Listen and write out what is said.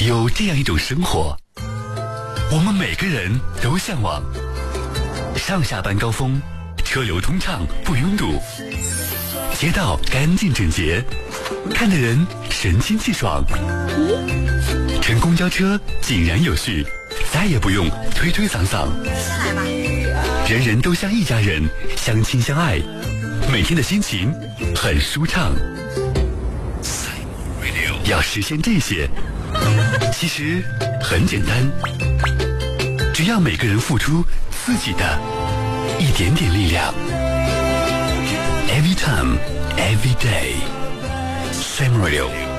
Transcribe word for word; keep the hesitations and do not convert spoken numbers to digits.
有这样一种生活，我们每个人都向往。上下班高峰，车流通畅不拥堵，街道干净整洁，看的人神清气爽。乘公交车井然有序，再也不用推推搡搡。 下来吧。 人人都像一家人，相亲相爱，每天的心情很舒畅。要实现这些，其实很简单，只要每个人付出自己的一点点力量。Every time, every day, Sam Radio。